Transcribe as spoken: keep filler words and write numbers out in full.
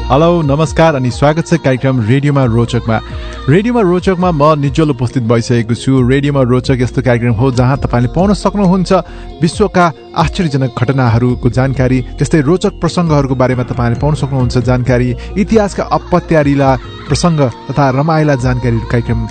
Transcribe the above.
Hello नमस्कार अनि स्वागत छ कार्यक्रम रेडियोमा रोचकमा। रेडियोमा रोचकमा म निज्जल उपस्थित भइसकेको छु। रेडियोमा रोचक यस्तो कार्यक्रम हो जहाँ तपाईँले पाउन सक्नुहुन्छ विश्वका आश्चर्यजनक घटनाहरूको जानकारी, त्यस्तै रोचक प्रसङ्गहरूको बारेमा तपाईँले पाउन सक्नुहुन्छ जानकारी, इतिहासका अपत्यारिला प्रसङ्ग तथा रमाइला जानकारी कार्यक्रम